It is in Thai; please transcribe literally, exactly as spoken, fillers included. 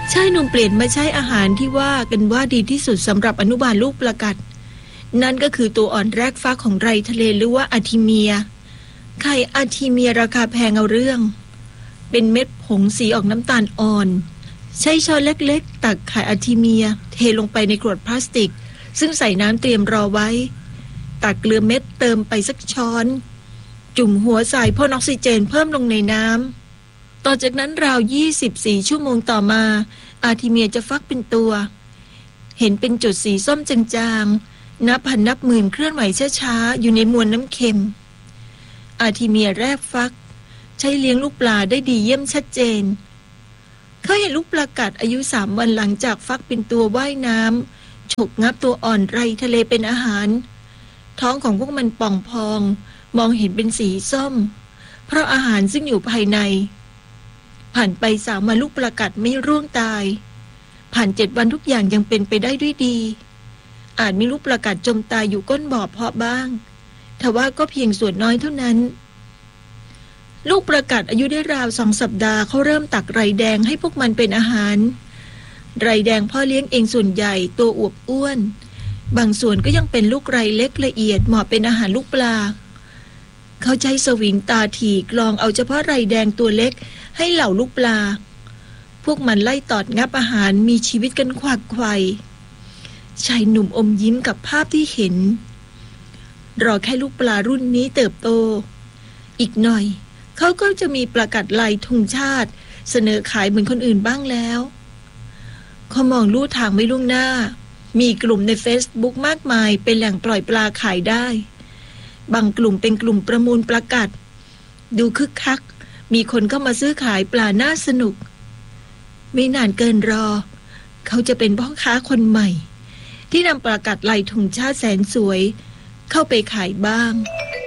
ชายหนุ่มเปลี่ยนมาใช้อาหารที่ว่ากันว่าดีที่สุดสำหรับอนุบาลลูกประกัดนั่นก็คือตัวอ่อนแรกฟ้าของไรทะเลหรือว่าอาร์ทิเมียไข่อาร์ทิเมียราคาแพงเอาเรื่องเป็นเม็ดผงสีออกน้ำตาลอ่อนใช้ช้อนเล็กๆตักไข่อาร์ทิเมียเทลงไปในขวดพลาสติกซึ่งใส่น้ำเตรียมรอไว้ตักเกลือเม็ดเติมไปสักช้อนจุ่มหัวใส่พ่นออกซิเจนเพิ่มลงในน้ำต่อจากนั้นราวยี่สิบสี่ชั่วโมงต่อมาอาร์ทิเมียจะฟักเป็นตัวเห็นเป็นจุดสีส้มจางๆนับพันนับหมื่นเคลื่อนไหวช้าๆอยู่ในมวลน้ำเค็มอาร์ทิเมียแรกฟักใช้เลี้ยงลูกปลาได้ดีเยี่ยมชัดเจนเขาเห็นลูกปลากัดอายุสามวันหลังจากฟักเป็นตัวว่ายน้ำฉกงับตัวอ่อนไรทะเลเป็นอาหารท้องของพวกมันป่องพองมองเห็นเป็นสีส้มเพราะอาหารซึ่งอยู่ภายในผ่านไปสามวันลูกปลากัดไม่ร่วงตายผ่านเจ็ดวันทุกอย่างยังเป็นไปได้ด้วยดีอาจมีลูกปลากัดจมตายอยู่ก้นบ่อเพาะบ้างทว่าก็เพียงส่วนน้อยเท่านั้นลูกปลากัดอายุได้ราวสองสัปดาห์เขาเริ่มตักไรแดงให้พวกมันเป็นอาหารไรแดงพ่อเลี้ยงเองส่วนใหญ่ตัวอวบอ้วนบางส่วนก็ยังเป็นลูกไรเล็กละเอียดเหมาะเป็นอาหารลูกปลาเขาใช้สวิงตาถี่กรองเอาเฉพาะไรแดงตัวเล็กให้เหล่าลูกปลาพวกมันไล่ตอดงับอาหารมีชีวิตกันขวักไขว่ชายหนุ่มอมยิ้มกับภาพที่เห็นรอแค่ลูกปลารุ่นนี้เติบโตอีกหน่อยเขาก็จะมีประกาศลายธงชาติเสนอขายเหมือนคนอื่นบ้างแล้วเขามองลู่ทางไว้ล่วงหน้ามีกลุ่มใน Facebook มากมายเป็นแหล่งปล่อยปลาขายได้บางกลุ่มเป็นกลุ่มประมูลประกาศดูคึกคักมีคนเข้ามาซื้อขายปลาน่าสนุกไม่นานเกินรอเขาจะเป็นพ่อค้าคนใหม่ที่นำประกาศลายธงชาติแสนสวยเข้าไปขายบ้าง